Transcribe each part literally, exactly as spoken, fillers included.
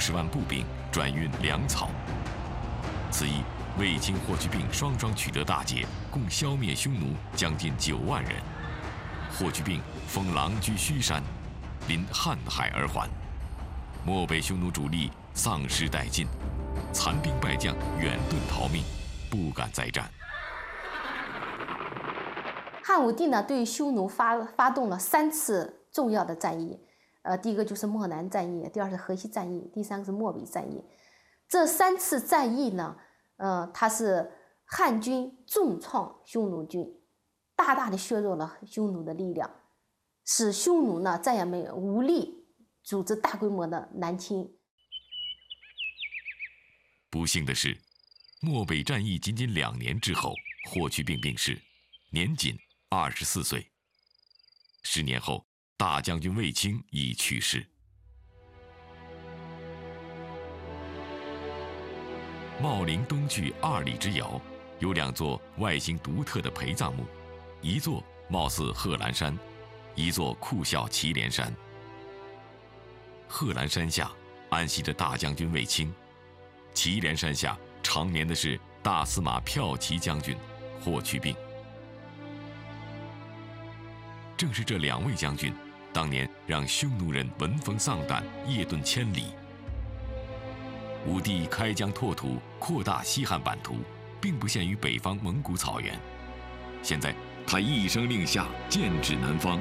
十万步兵转运粮草。此役，卫青、霍去病双双取得大捷，共消灭匈奴将近九万人。霍去病封狼居胥山，临瀚海而还。漠北匈奴主力丧失殆尽，残兵败将远遁逃命，不敢再战。 汉武帝呢，对匈奴发发动了三次重要的战役，呃，第一个就是漠南战役，第二是河西战役，第三个是漠北战役。这三次战役呢，呃，它是汉军重创匈奴军，大大的削弱了匈奴的力量，使匈奴呢再也没有无力组织大规模的南侵。 不幸的是，漠北战役仅仅两年之后，霍去病病逝，年仅二十四岁。十年后，大将军卫青已去世。茂陵东距二里之遥，有两座外形独特的陪葬墓，一座貌似贺兰山，一座酷笑祁连山。贺兰山下安息着大将军卫青，祁连山下长眠的是大司马骠骑将军霍去病。正是这两位将军，当年让匈奴人闻风丧胆，夜遁千里。武帝开疆拓土，扩大西汉版图，并不限于北方蒙古草原。现在他一声令下，剑指南方。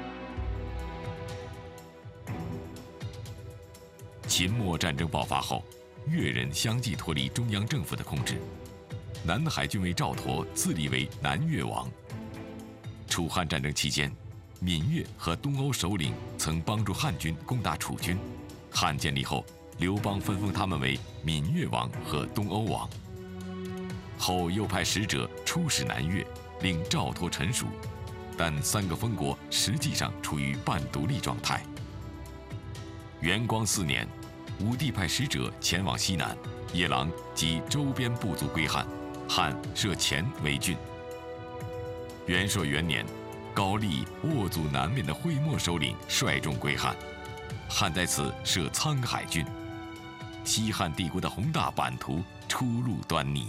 秦末战争爆发后，越人相继脱离中央政府的控制，南海郡尉赵佗自立为南越王。楚汉战争期间，闽越和东欧首领曾帮助汉军攻打楚军，汉建立后，刘邦分封他们为闽越王和东欧王。后又派使者出使南越，令赵佗臣属，但三个封国实际上处于半独立状态。元光四年，武帝派使者前往西南，夜郎及周边部族归汉，汉设前为郡。元朔元年，高丽兀祖南面的徽墨首领率众归汉，汉在此设沧海郡。西汉帝国的宏大版图初露端倪。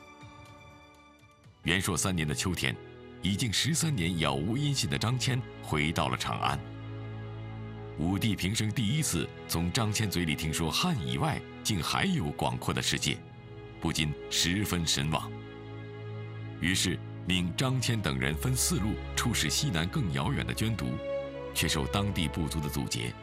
元朔三年的秋天，已经十三年杳无音信的张骞回到了长安。武帝平生第一次从张骞嘴里听说汉以外竟还有广阔的世界，不禁十分神往。于是命张骞等人分四路出使西南更遥远的捐毒，却受当地部族的阻截。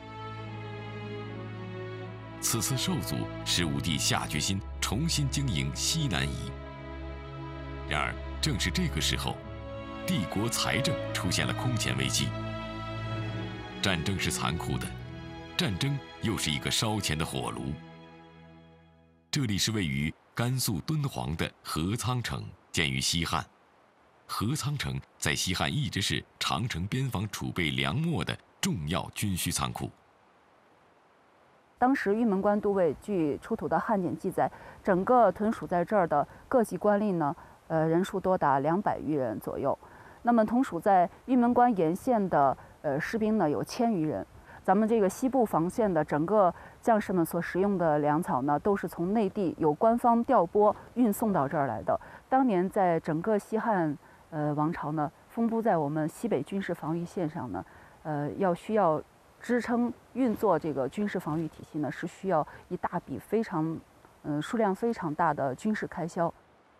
此次受阻使武帝下决心重新经营西南夷。然而正是这个时候，帝国财政出现了空前危机。战争是残酷的，战争又是一个烧钱的火炉。这里是位于甘肃敦煌的合仓城，建于西汉。合仓城在西汉一直是长城边防储备粮秣的重要军需仓库。 当时玉门关都尉据出土的汉典记载，整个屯属在这儿的各级官吏呢，呃，人数多达两百余人左右。那么同属在玉门关沿线的呃士兵呢有千余人。咱们这个西部防线的整个将士们所食用的粮草呢，都是从内地有官方调拨运送到这儿来的。当年在整个西汉呃王朝呢，分布在我们西北军事防御线上呢，呃，要需要支撑运作这个军事防御体系呢，是需要一大笔非常嗯、呃、数量非常大的军事开销。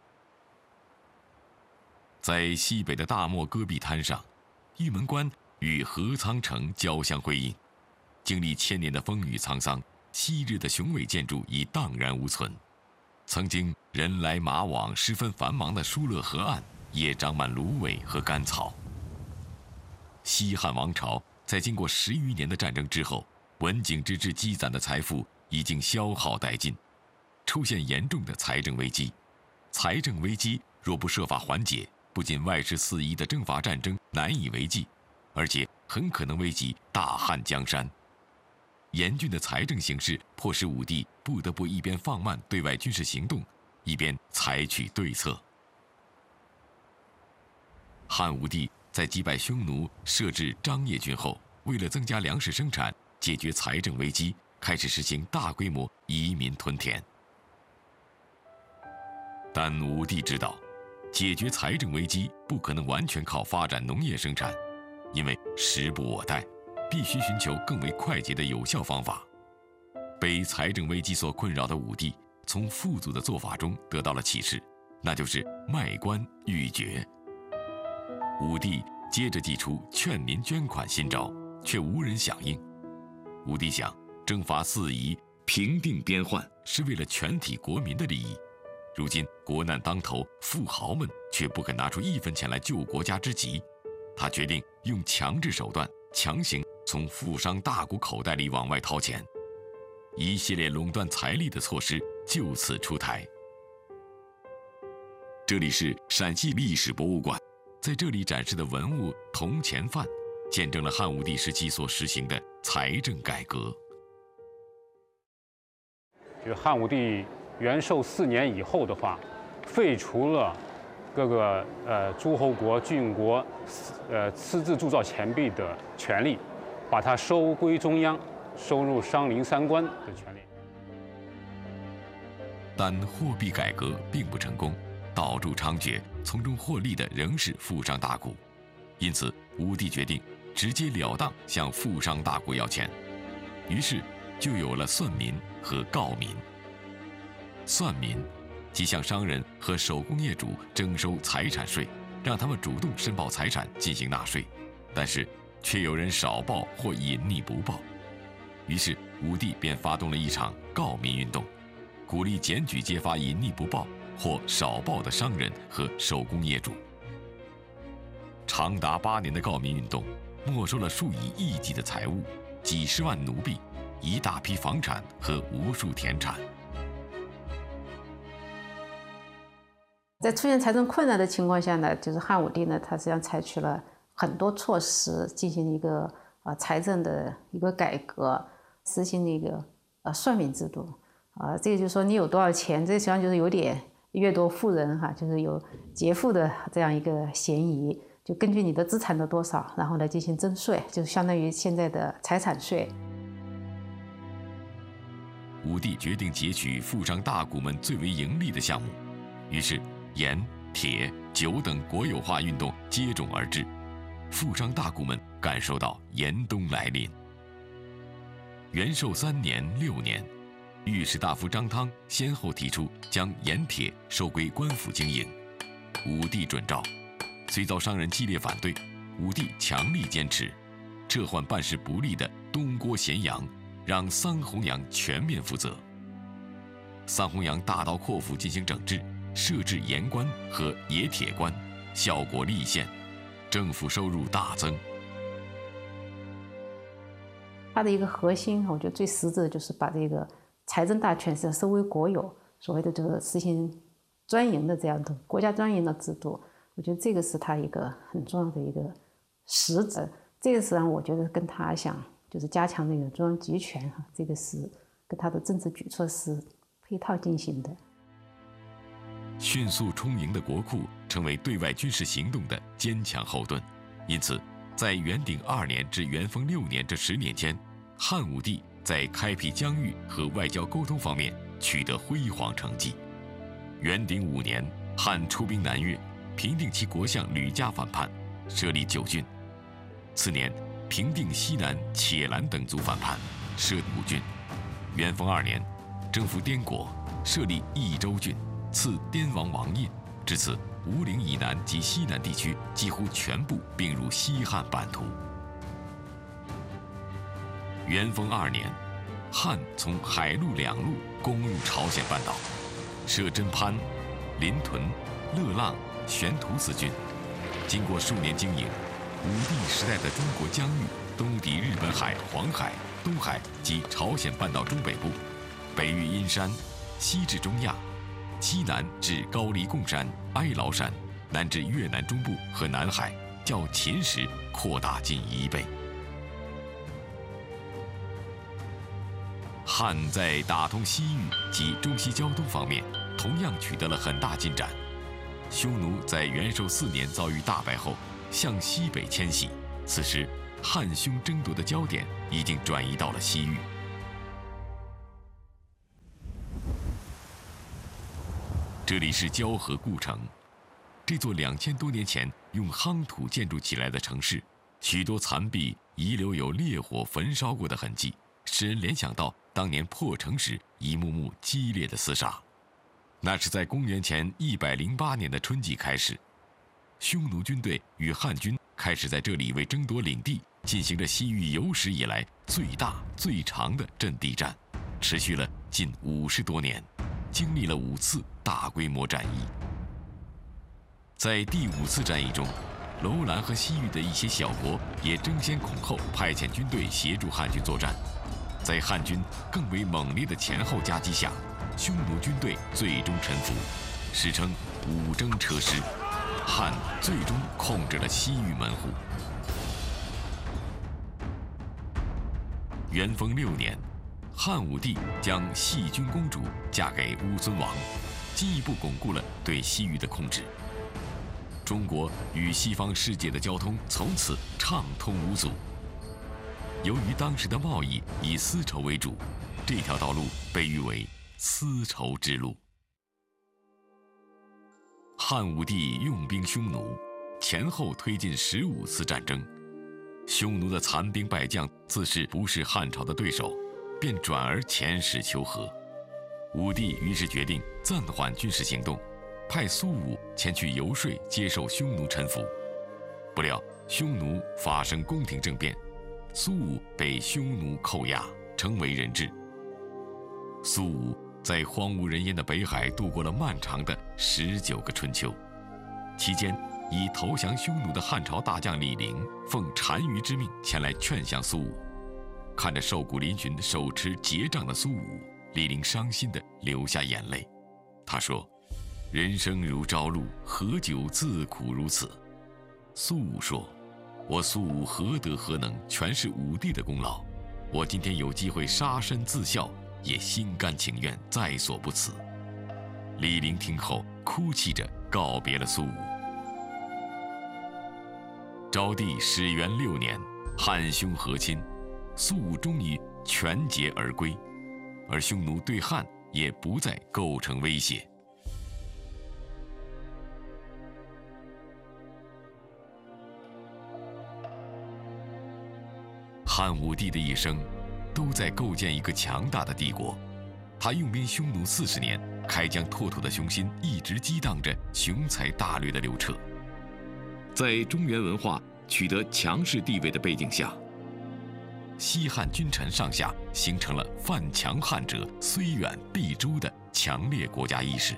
在西北的大漠戈壁滩上，玉门关与合仓城交相辉映。经历千年的风雨沧桑，昔日的雄伟建筑已荡然无存。曾经人来马往、十分繁忙的疏勒河岸，也长满芦苇和干草。西汉王朝在经过十余年的战争之后，文景之治积攒的财富已经消耗殆尽，出现严重的财政危机。财政危机若不设法缓解，不仅外事四夷的征伐战争难以为继，而且很可能危及大汉江山。严峻的财政形势迫使武帝不得不一边放慢对外军事行动，一边采取对策。汉武帝在击败匈奴、设置张掖军后，为了增加粮食生产，解决财政危机， 开始实行大规模移民屯田。但武帝知道，解决财政危机不可能完全靠发展农业生产，因为时不我待，必须寻求更为快捷的有效方法。被财政危机所困扰的武帝，从富足的做法中得到了启示，那就是卖官鬻爵。武帝接着祭出劝民捐款新招，却无人响应。武帝想，征伐四夷，平定边患，是为了全体国民的利益。如今国难当头，富豪们却不肯拿出一分钱来救国家之急。他决定用强制手段，强行从富商大贾口袋里往外掏钱。一系列垄断财力的措施就此出台。这里是陕西历史博物馆，在这里展示的文物铜钱范，见证了汉武帝时期所实行的财政改革。 就汉武帝元寿四年以后的话，废除了各个呃诸侯国、郡国呃私自铸造钱币的权利，把它收归中央，收入商林三官的权利。 但货币改革并不成功，到处猖獗，从中获利的仍是富商大贾。因此，武帝决定直截了当向富商大贾要钱，于是就有了算民和告民。算民即向商人和手工业主征收财产税，让他们主动申报财产进行纳税，但是却有人少报或隐匿不报。于是武帝便发动了一场告民运动，鼓励检举揭发隐匿不报或少报的商人和手工业主。长达八年的告民运动，没收了数以亿计的财物，几十万奴婢，一大批房产和无数田产。 在出现财政困难的情况下呢，就是汉武帝呢，他实际上采取了很多措施，进行一个呃财政的一个改革，实行了一个呃算民制度。啊、呃，这个就是说你有多少钱，这实际上就是有点掠夺富人哈，就是有劫富的这样一个嫌疑。就根据你的资产的多少，然后来进行征税，就相当于现在的财产税。 武帝决定截取富商大贾们最为盈利的项目，于是盐、铁、酒等国有化运动接踵而至，富商大贾们感受到严冬来临。元寿三年、六年，御史大夫张汤先后提出将盐铁收归官府经营，武帝准照。虽遭商人激烈反对，武帝强力坚持，撤换办事不力的东郭咸阳，让桑弘羊全面负责。桑弘羊大刀阔斧进行整治，设置盐官和冶铁官，效果立现，政府收入大增。 它的一个核心，我觉得最实质的就是把这个财政大权是收为国有，所谓的就是实行专营的这样的国家专营的制度。我觉得这个是他一个很重要的一个实质，这个实际上我觉得跟他想就是加强那个中央集权哈，这个是跟他的政治举措是配套进行的。 迅速充盈的国库成为对外军事行动的坚强后盾，因此，在元鼎二年至元丰六年这十年间，汉武帝在开辟疆域和外交沟通方面取得辉煌成绩。元鼎五年，汉出兵南越，平定其国相吕嘉反叛，设立九郡。次年，平定西南且兰等族反叛，设五郡。元丰二年，征服滇国，设立益州郡，赐滇王王印。至此，吴岭以南及西南地区几乎全部并入西汉版图。元丰二年，汉从海陆两路攻入朝鲜半岛，设真潘、临屯、乐浪、玄图四郡。经过数年经营，武帝时代的中国疆域东抵日本海、黄海、东海及朝鲜半岛中北部，北遇阴山，西至中亚，西南至高黎贡山、哀牢山，南至越南中部和南海，较秦时扩大近一倍。汉在打通西域及中西交通方面同样取得了很大进展。匈奴在元寿四年遭遇大败后，向西北迁徙，此时汉匈争夺的焦点已经转移到了西域。 这里是蛟河故城，这座两千多年前用夯土建筑起来的城市，许多残壁遗留有烈火焚烧过的痕迹，使人联想到当年破城时一幕幕激烈的厮杀。那是在公元前一百零八年的春季开始，匈奴军队与汉军开始在这里为争夺领地进行着西域有史以来最大最长的阵地战，持续了近五十多年，经历了五次大规模战役。在第五次战役中，楼兰和西域的一些小国也争先恐后派遣军队协助汉军作战。在汉军更为猛烈的前后夹击下，匈奴军队最终臣服，史称五征车师。汉最终控制了西域门户。元丰六年，汉武帝将细君公主嫁给乌孙王，进一步巩固了对西域的控制。中国与西方世界的交通从此畅通无阻。由于当时的贸易以丝绸为主，这条道路被誉为丝绸之路。汉武帝用兵匈奴，前后推进十五次战争，匈奴的残兵败将自是不是汉朝的对手，便转而遣使求和。武帝于是决定暂缓军事行动，派苏武前去游说接受匈奴臣服。不料匈奴发生宫廷政变，苏武被匈奴扣押，成为人质。苏武在荒无人烟的北海度过了漫长的十九个春秋，期间以投降匈奴的汉朝大将李陵奉单于之命前来劝降苏武。看着瘦骨嶙峋、手持桀杖的苏武，李陵伤心地流下眼泪。他说：“人生如朝露，何久自苦如此？”苏武说：“我苏武何德何能，全是武帝的功劳。我今天有机会杀身自效，也心甘情愿，在所不辞。”李陵听后哭泣着告别了苏武。昭帝始元六年，汉匈和亲，苏武终于全节而归，而匈奴对汉也不再构成威胁。汉武帝的一生都在构建一个强大的帝国，他用兵匈奴四十年，开疆拓土的雄心一直激荡着雄才大略的刘彻。在中原文化取得强势地位的背景下，西汉君臣上下形成了犯强汉者虽远必诛的强烈国家意识。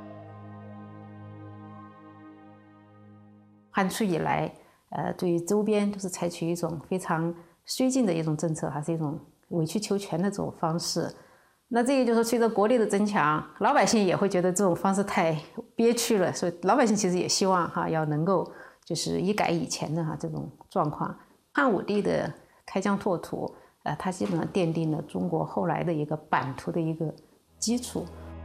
汉初以来，呃，对于周边都是采取一种非常绥靖的一种政策，还是一种委曲求全的这种方式。那这个就是说，随着国力的增强，老百姓也会觉得这种方式太憋屈了，所以老百姓其实也希望哈要能够就是一改以前的哈这种状况。汉武帝的开疆拓土，呃，它基本上奠定了中国后来的一个版图的一个基础。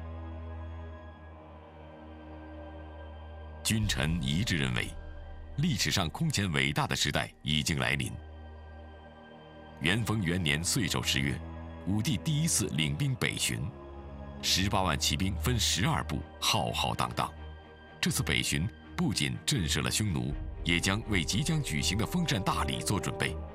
君臣一致认为，历史上空前伟大的时代已经来临。元丰元年岁首十月，武帝第一次领兵北巡，十八万骑兵分十二部，浩浩荡荡。这次北巡不仅震慑了匈奴，也将为即将举行的封禅大礼做准备。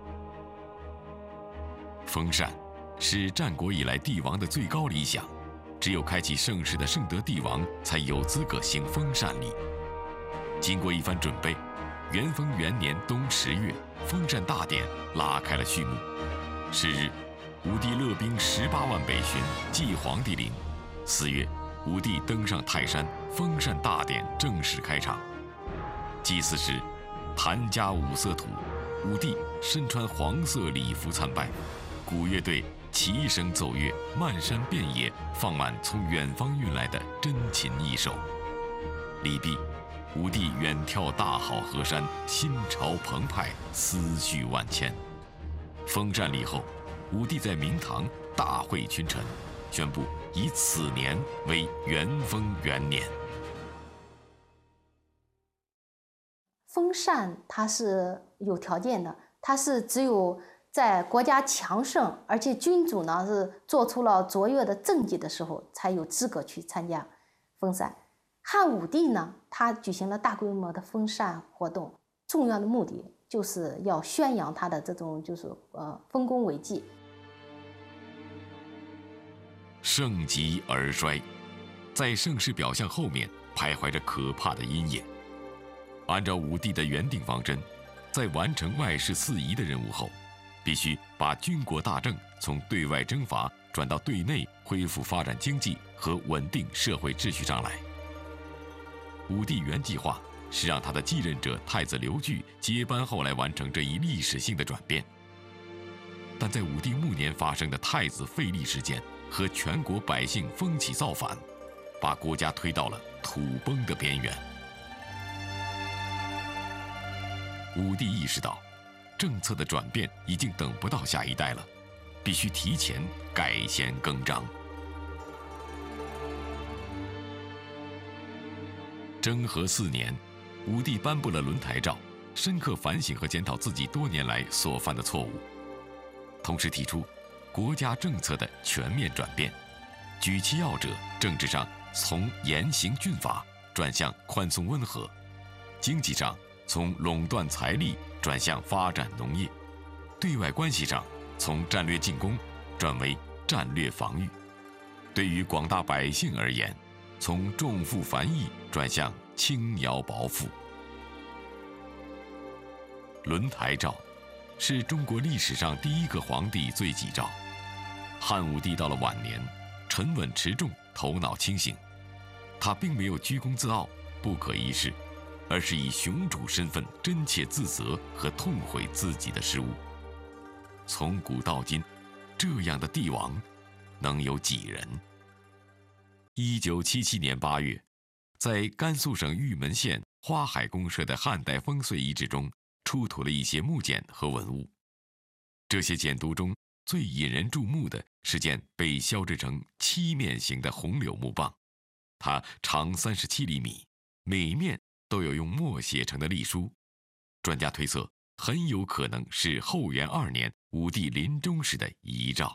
封禅是战国以来帝王的最高理想，只有开启盛世的圣德帝王才有资格行封禅礼。经过一番准备，元丰元年冬十月，封禅大典拉开了序幕。是日，武帝勒兵十八万北巡，祭皇帝陵。四月，武帝登上泰山，封禅大典正式开场。祭祀时，谭家五色土，武帝身穿黄色礼服参拜。鼓乐队齐声奏乐，漫山遍野放满从远方运来的珍禽异兽。礼毕，武帝远眺大好河山，心潮澎湃，思绪万千。封禅礼后，武帝在明堂大会群臣，宣布以此年为元丰元年。 封禅它是有条件的，它是只有在国家强盛，而且君主呢是做出了卓越的政绩的时候，才有资格去参加。 封禅。汉武帝呢，他举行了大规模的封禅活动，重要的目的就是要宣扬他的这种就是呃丰功伟绩。 盛极而衰，在盛世表象后面徘徊着可怕的阴影。按照武帝的原定方针，在完成外事四夷的任务后，必须把军国大政从对外征伐转到对内恢复发展经济和稳定社会秩序上来。武帝原计划是让他的继任者太子刘据接班后来完成这一历史性的转变，但在武帝暮年发生的太子废立事件和全国百姓风起造反，把国家推到了土崩的边缘。武帝意识到，政策的转变已经等不到下一代了，必须提前改弦更张。征和四年，武帝颁布了轮台诏，深刻反省和检讨自己多年来所犯的错误，同时提出国家政策的全面转变，举其要者，政治上从严刑峻法转向宽松温和，经济上从垄断财力转向发展农业，对外关系上从战略进攻转为战略防御，对于广大百姓而言，从重富繁逸转向轻徭薄赋。轮台诏是中国历史上第一个皇帝罪己诏。汉武帝到了晚年，沉稳持重，头脑清醒，他并没有居功自傲、不可一世，而是以雄主身份真切自责和痛悔自己的失误。从古到今，这样的帝王能有几人？一九七七年八月，在甘肃省玉门县花海公社的汉代烽燧遗址中，出土了一些木简和文物。这些简牍中最引人注目的是件被削制成七面形的红柳木棒，它长三十七厘米，每面都有用墨写成的隶书。专家推测，很有可能是后元二年武帝临终时的遗诏。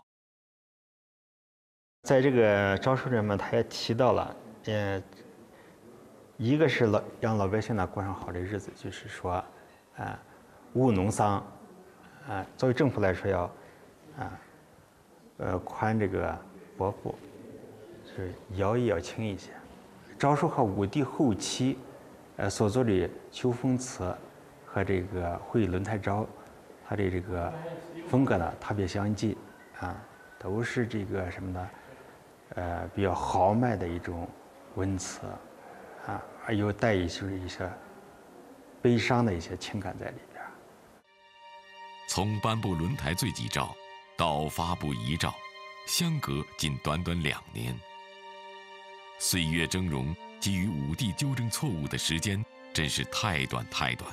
在这个诏书里面，他也提到了，呃，一个是老让老百姓呢过上好的日子，就是说，啊、呃，务农桑，啊、呃，作为政府来说要，啊、呃，呃，宽这个薄赋，是徭役要轻一些。诏书和武帝后期，呃，所作的《秋风词》和这个《会轮台诏》，它的这个风格呢特别相近，啊，都是这个什么呢？呃，比较豪迈的一种文辞，啊，而又带一些一些悲伤的一些情感在里边。 从颁布轮台罪己诏到发布遗诏，相隔仅短短两年。岁月峥嵘，给予武帝纠正错误的时间真是太短太短。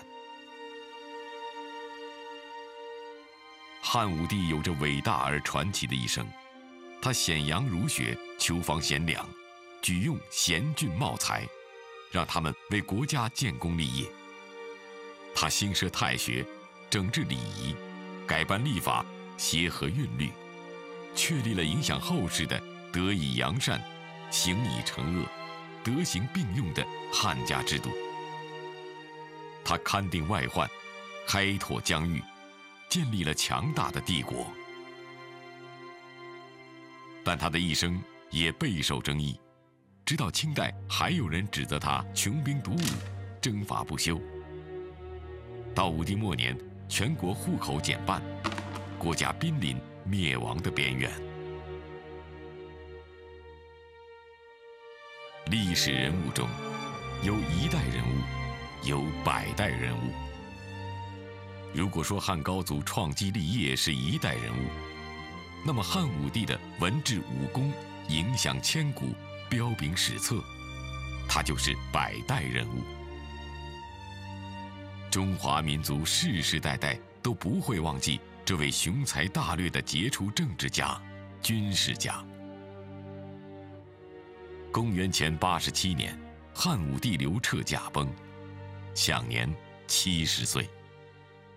汉武帝有着伟大而传奇的一生。他显扬儒学，求方贤良，举用贤俊茂才，让他们为国家建功立业。他兴设太学，整治礼仪，改颁历法，协和韵律，确立了影响后世的德以扬善，行以惩恶，德行并用的汉家制度。他勘定外患，开拓疆域，建立了强大的帝国。但他的一生也备受争议，直到清代还有人指责他穷兵黩武，征伐不休。到武帝末年，全国户口减半，国家濒临灭亡的边缘。历史人物中，有一代人物，有百代人物。如果说汉高祖创基立业是一代人物，那么汉武帝的文治武功影响千古，彪炳史册，他就是百代人物。中华民族世世代代都不会忘记这位雄才大略的杰出政治家、军事家。公元前八十七年，汉武帝刘彻驾崩，享年七十岁。